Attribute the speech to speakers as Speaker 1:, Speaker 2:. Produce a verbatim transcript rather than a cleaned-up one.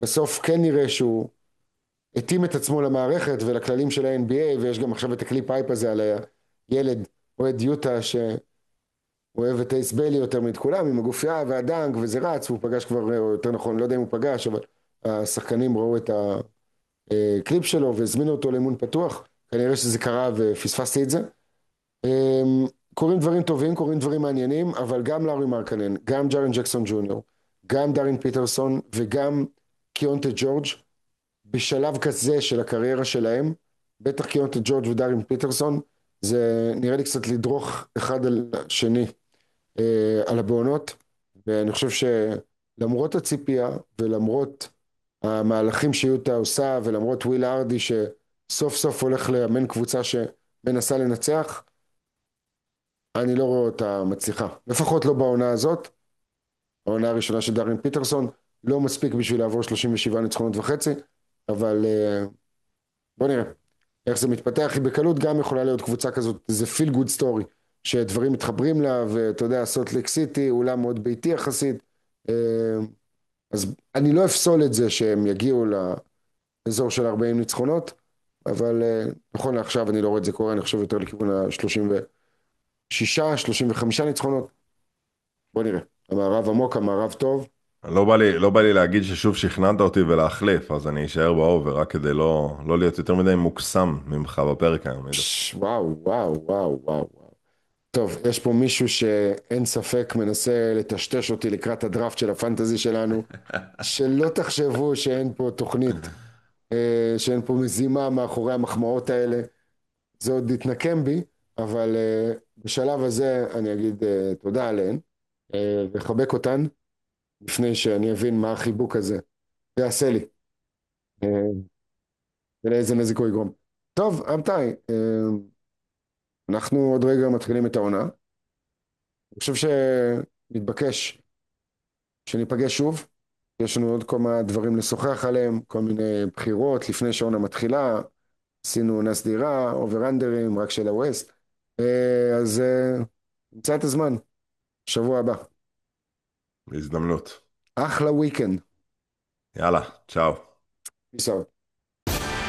Speaker 1: בסוף כן נראה שהוא התאים את עצמו למערכת ולכללים של ה-אן בי איי, ויש גם עכשיו את הקליפ הייפ הזה על הילד אוהד יוטה שאוהב את אייס ביילי יותר מאת כולם, עם הגופייה והדנק, וזה רץ, והוא פגש כבר, או יותר נכון, לא יודע אם הוא פגש, אבל השחקנים ראו את הקליפ שלו והזמינו אותו לאימון פתוח. כנראה שזה קרה ופספסתי את זה. אמ, קורים דברים טובים, קורים דברים מעניינים, אבל גם לארי מרקנן, גם ג'ארן ג'קסון ג'וניור, גם דארין פיטרסון וגם קיונטה ג'ורג' בשלב כזה של הקריירה שלהם, בטח קיונטה ג'ורג' ודארין פיטרסון, זה נראה לי קצת לדרוך אחד על השני אה, על הבעונות, ואני חושב שלמרות הציפייה ולמרות המהלכים שיוטה עושה ולמרות וויל ארדי שסוף סוף הולך לאמן קבוצה שמנסה לנצח, אני לא רואה אותה מצליחה, לפחות לא בעונה הזאת. העונה הראשונה של דארין פיטרסון לא מספיק בשביל לעבור שלושים ושבעה ניצחונות וחצי, אבל אה, בוא נראה איך זה מתפתח. היא בקלות גם יכולה להיות קבוצה כזאת, זה פיל גוד סטורי, שדברים מתחברים לה, ואתה יודע, סולט לייק סיטי, אולם מאוד ביתי יחסית, אה, אז אני לא אפסול את זה שהם יגיעו לאזור של ארבעים ניצחונות, אבל אה, נכון לעכשיו אני לא רואה את זה קורה, אני חושב יותר לכיוון ה-שלושים ושש, שלושים וחמש ניצחונות. בוא נראה, המערב עמוק, המערב טוב.
Speaker 2: לא בא לי, לא בא לי להגיד ששוב שכנעת אותי ולהחליף, אז אני אשאר באובר, רק כדי לא, לא להיות יותר מדי מוקסם ממך בפרק היום. עידו.
Speaker 1: פש, וואו, וואו, וואו, וואו, וואו. טוב, יש פה מישהו שאין ספק מנסה לטשטש אותי לקראת הדראפט של הפנטזי שלנו, שלא תחשבו שאין פה תוכנית, אה, שאין פה מזימה מאחורי המחמאות האלה, זה עוד יתנקם בי, אבל אה, בשלב הזה אני אגיד אה, תודה עליהן, אה, וחבק אותן, לפני שאני אבין מה החיבוק הזה יעשה לי, אה, ולאיזה נזק הוא יגרום. טוב, אמתיי, אה, אנחנו עוד רגע מתחילים את העונה, אני חושב שמתבקש שניפגש שוב, יש לנו עוד כמה דברים לשוחח עליהם, כל מיני בחירות לפני שעונה מתחילה, עשינו עונה סדירה, אובר-אנדרים, רק של הווסט, אה, אז אה, נמצא את הזמן, שבוע הבא.
Speaker 2: בהזדמנות.
Speaker 1: אחלה וויקנד.
Speaker 2: יאללה, צ'או.
Speaker 1: Peace out.